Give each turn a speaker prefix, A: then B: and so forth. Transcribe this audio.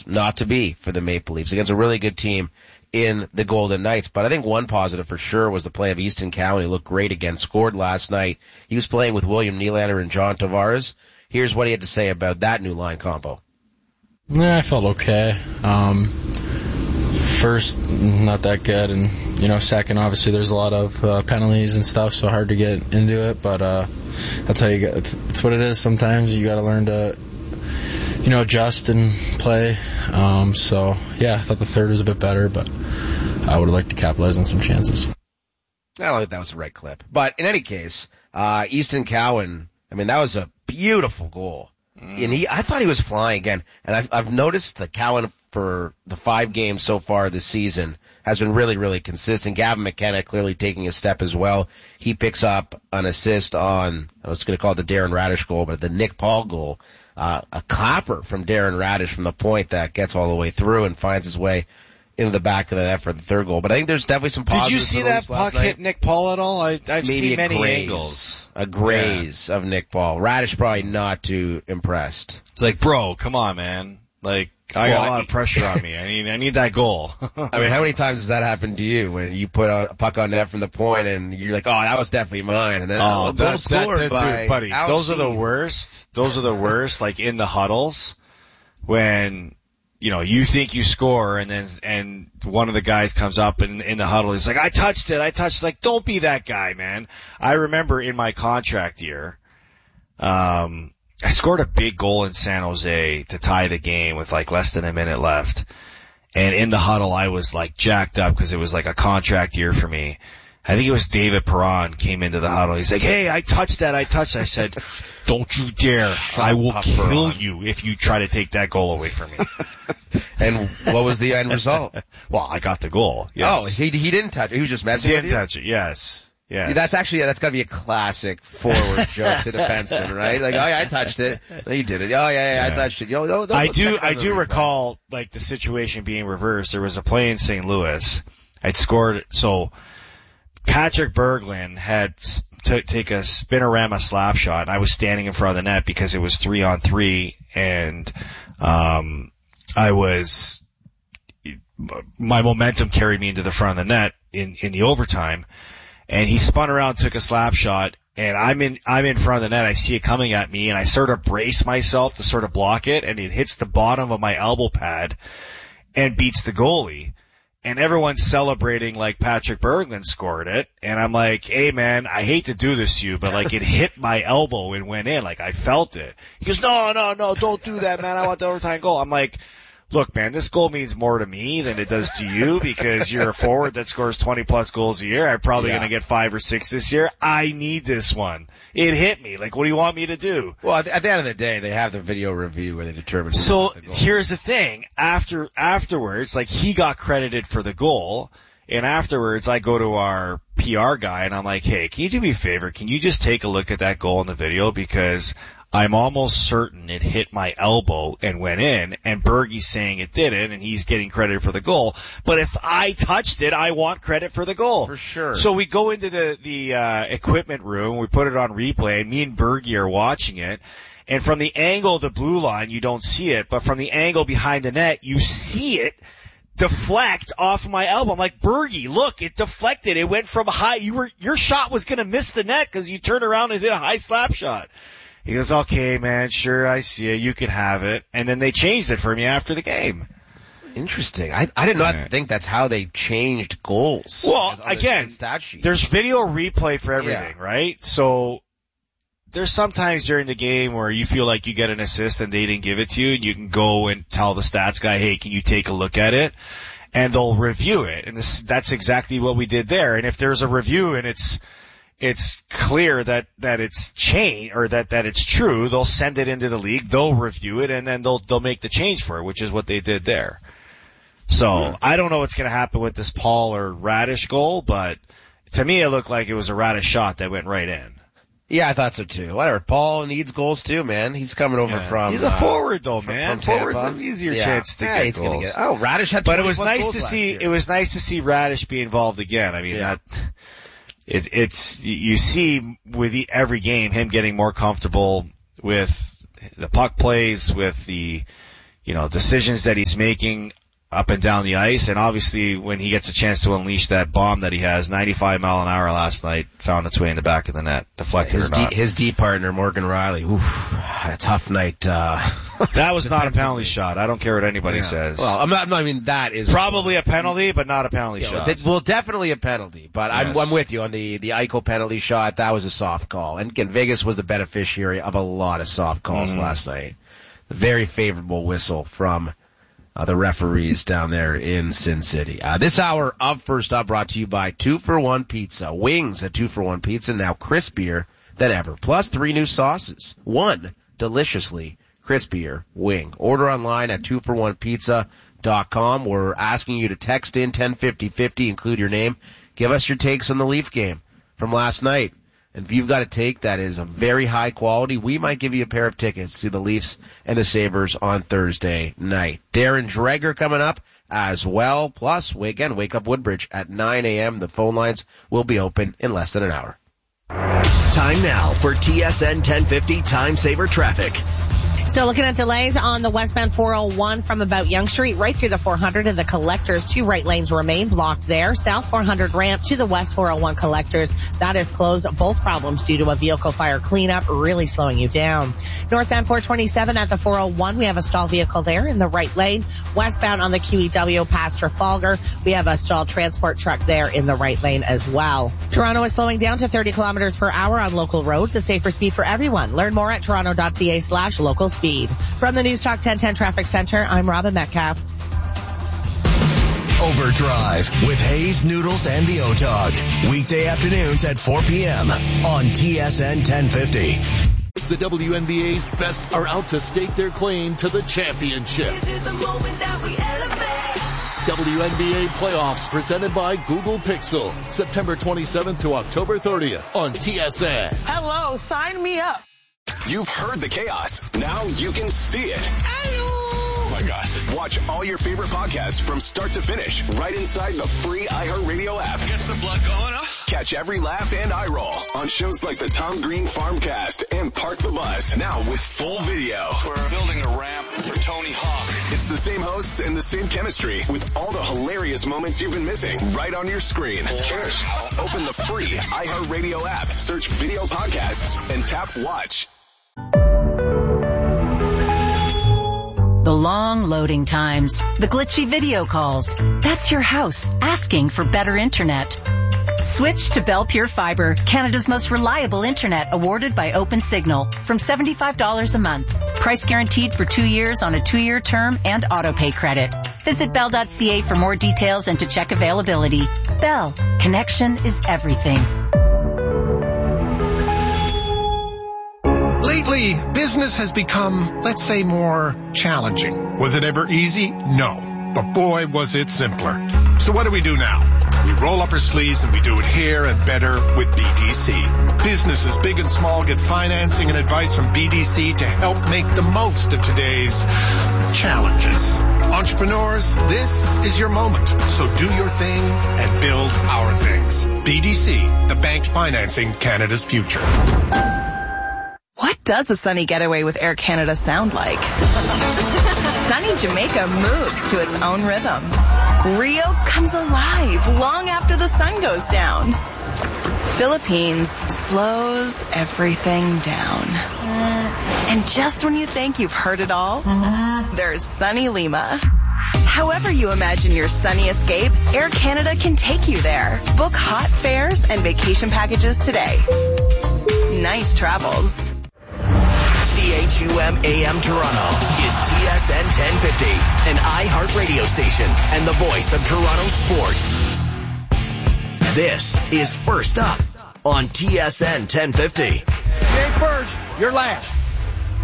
A: not to be for the Maple Leafs against a really good team in the Golden Knights. But I think one positive for sure was the play of Easton Cowan. He looked great again, scored last night. He was playing with William Nylander and John Tavares. Here's what he had to say about that new line combo.
B: Yeah, I felt okay. First, not that good, and second, obviously, there's a lot of penalties and stuff, so hard to get into it. But that's how you get. It's what it is. Sometimes you got to learn to, adjust and play. So yeah, I thought the third was a bit better, but I would have liked to capitalize on some chances.
A: I don't think that was the right clip, but in any case, Easton Cowan. I mean, that was a beautiful goal. And I thought he was flying again. And I've noticed that Cowan for the 5 games so far this season has been really, really consistent. Gavin McKenna clearly taking a step as well. He picks up an assist on, I was going to call it the Darren Radish goal, but the Nick Paul goal. A clapper from Darren Radish from the point that gets all the way through and finds his way into the back of the net for the third goal. But I think there's definitely some positives.
C: Did you see that puck hit Nick Paul at all? I've seen many angles.
A: A graze of Nick Paul. Radish probably not too impressed.
C: It's like, bro, come on, man. Like, I got a lot of pressure on me. I need that goal.
A: I mean, how many times has that happened to you when you put a puck on net from the point and you're like, oh, that was definitely mine, and then
C: buddy, those are the worst. Those are the worst. Like in the huddles when you think you score and one of the guys comes up in the huddle. He's like, I touched it. Like, don't be that guy, man. I remember in my contract year, I scored a big goal in San Jose to tie the game with like less than a minute left. And in the huddle, I was like jacked up because it was like a contract year for me. I think it was David Perron came into the huddle. He's like, hey, I touched that. I said, don't you dare. I will kill you if you try to take that goal away from me.
A: And what was the end result?
C: Well, I got the goal. Yes.
A: Oh, he didn't touch it. He was just messing with you?
C: He didn't touch it, yes. Yeah.
A: That's gotta be a classic forward joke to defensemen, right? Like, oh yeah, I touched it. No, you did it. Oh yeah, I touched it.
C: I do recall, like, the situation being reversed. There was a play in St. Louis. I'd scored, so Patrick Berglund had take a spinorama slap shot, and I was standing in front of the net because it was 3-on-3, and my momentum carried me into the front of the net in the overtime. And he spun around, took a slap shot, and I'm in front of the net. I see it coming at me, and I sort of brace myself to sort of block it, and it hits the bottom of my elbow pad and beats the goalie. And everyone's celebrating like Patrick Berglund scored it. And I'm like, hey man, I hate to do this to you, but like it hit my elbow and went in. Like I felt it. He goes, no, don't do that, man. I want the overtime goal. I'm like, look, man, this goal means more to me than it does to you because you're a forward that scores 20 plus goals a year. I'm probably going to get 5 or 6 this year. I need this one. It hit me. Like, what do you want me to do?
A: Well, at the end of the day, they have the video review where they determine.
C: So here's the thing. Afterwards, like he got credited for the goal. And afterwards, I go to our PR guy and I'm like, hey, can you do me a favor? Can you just take a look at that goal in the video? Because I'm almost certain it hit my elbow and went in, and Bergie's saying it didn't, and he's getting credit for the goal. But if I touched it, I want credit for the goal.
A: For sure.
C: So we go into the equipment room, we put it on replay, and me and Bergie are watching it. And from the angle of the blue line, you don't see it, but from the angle behind the net, you see it deflect off my elbow. I'm like, Bergie, look, it deflected. It went from high. Your shot was going to miss the net because you turned around and hit a high slap shot. He goes, okay, man, sure, I see it. You can have it. And then they changed it for me after the game.
A: Interesting. I did not think that's how they changed goals.
C: Well, again, there's video replay for everything, right? So there's sometimes during the game where you feel like you get an assist and they didn't give it to you, and you can go and tell the stats guy, hey, can you take a look at it? And they'll review it. And that's exactly what we did there. And if there's a review and it's clear that it's changed or that it's true, they'll send it into the league, they'll review it, and then they'll make the change for it, which is what they did there. So I don't know what's going to happen with this Paul or Radish goal, but to me it looked like it was a Radish shot that went right in.
A: Yeah, I thought so too. Whatever. Paul needs goals too, man. He's coming over from.
C: He's a forward though, man. Forward's an easier chance to get goals.
A: Radish had.
C: But it was nice to see. It was nice to see Radish be involved again. I mean, It's you see with every game him getting more comfortable with the puck plays, with the decisions that he's making up and down the ice, and obviously when he gets a chance to unleash that bomb that he has, 95 mile an hour last night, found its way in the back of the net, deflected or not.
A: His D partner, Morgan Riley, a tough night.
C: That was not a penalty shot. I don't care what anybody says.
A: Well, that is
C: probably a penalty, but not a penalty shot.
A: Well, definitely a penalty, but yes. I'm with you on the Eichel penalty shot. That was a soft call. And again, Vegas was the beneficiary of a lot of soft calls last night. Very favorable whistle from the referees down there in Sin City. This hour of First Up brought to you by 2-for-1 Pizza. Wings at 2-for-1 Pizza, now crispier than ever. Plus 3 new sauces. 1 deliciously crispier wing. Order online at 2for1pizza.com. We're asking you to text in 105050, include your name. Give us your takes on the Leaf game from last night. And if you've got a take that is of very high quality, we might give you a pair of tickets to see the Leafs and the Sabres on Thursday night. Darren Dreger coming up as well. Plus, wake up Woodbridge at 9 a.m. The phone lines will be open in less than an hour.
D: Time now for TSN 1050 Time Saver Traffic.
E: Still looking at delays on the westbound 401 from about Yonge Street right through the 400 and the collectors. 2 right lanes remain blocked there. South 400 ramp to the west 401 collectors. That is closed. Both problems due to a vehicle fire cleanup, really slowing you down. Northbound 427 at the 401, we have a stalled vehicle there in the right lane. Westbound on the QEW past Trafalgar, we have a stalled transport truck there in the right lane as well. Toronto is slowing down to 30 kilometers per hour on local roads, a safer speed for everyone. Learn more at toronto.ca/local speed. From the News Talk 1010 Traffic Center, I'm Robin Metcalf.
D: Overdrive with Hayes, Noodles, and the O-Dog. Weekday afternoons at 4 p.m. on TSN 1050.
F: The WNBA's best are out to stake their claim to the championship.
G: This is the moment that we elevate.
F: WNBA playoffs presented by Google Pixel. September 27th to October 30th on TSN.
H: Hello, sign me up.
I: You've heard the chaos. Now you can see it. Oh my God. Watch all your favorite podcasts from start to finish right inside the free iHeartRadio app.
J: Gets the blood going, huh?
I: Catch every laugh and eye roll on shows like the Tom Green Farmcast and Park the Bus. Now with full video.
J: We're building a ramp for Tony Hawk.
I: It's the same hosts and the same chemistry with all the hilarious moments you've been missing right on your screen. Cheers. Open the free iHeartRadio app, search video podcasts, and tap watch.
K: The long loading times, the glitchy video calls. That's your house asking for better internet. Switch to Bell Pure Fiber, Canada's most reliable internet, awarded by OpenSignal, from $75 a month. Price guaranteed for 2 years on a 2-year term and autopay credit. Visit bell.ca for more details and to check availability. Bell, connection is everything.
L: Lately, business has become, let's say, more challenging. Was it ever easy? No. But boy, was it simpler. So what do we do now? We roll up our sleeves and we do it here and better with BDC. Businesses big and small get financing and advice from BDC to help make the most of today's challenges. Entrepreneurs, this is your moment. So do your thing and build our things. BDC, the bank financing Canada's future.
H: What does a sunny getaway with Air Canada sound like? Sunny Jamaica moves to its own rhythm. Rio comes alive long after the sun goes down. Philippines slows everything down. And just when you think you've heard it all, there's sunny Lima. However you imagine your sunny escape, Air Canada can take you there. Book hot fares and vacation packages today. Nice travels.
D: CHUM AM Toronto is TSN 1050, an iHeart radio station and the voice of Toronto sports. This is First Up on TSN 1050.
M: You ain't first, you're last.